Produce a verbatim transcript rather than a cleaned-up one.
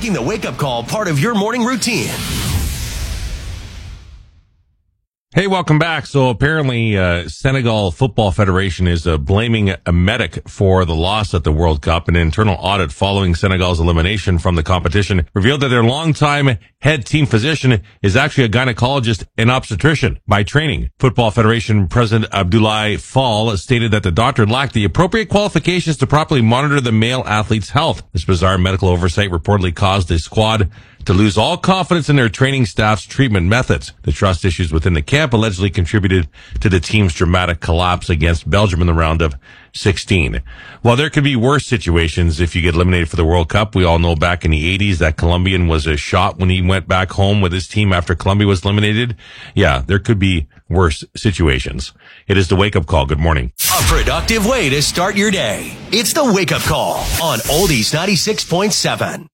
making the wake-up call part of your morning routine. Hey, welcome back. So apparently, uh, Senegal Football Federation is uh, blaming a medic for the loss at the World Cup. An internal audit following Senegal's elimination from the competition revealed that their longtime head team physician is actually a gynecologist and obstetrician by training. Football Federation President Abdoulaye Fall stated that the doctor lacked the appropriate qualifications to properly monitor the male athlete's health. This bizarre medical oversight reportedly caused the squad to lose all confidence in their training staff's treatment methods. The trust issues within the camp allegedly contributed to the team's dramatic collapse against Belgium in the round of sixteen. While there could be worse situations if you get eliminated for the World Cup, we all know back in the eighties that Colombian was a shot when he went back home with his team after Colombia was eliminated. Yeah, there could be worse situations. It is the wake-up call. Good morning. A productive way to start your day. It's the wake-up call on Oldies ninety-six point seven.